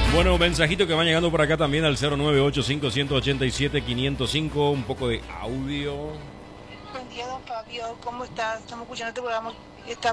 Bueno, mensajito que van llegando por acá también al 098-587-505. Un poco de audio. Buen día, don Fabio. ¿Cómo estás? Estamos escuchando este programa. Está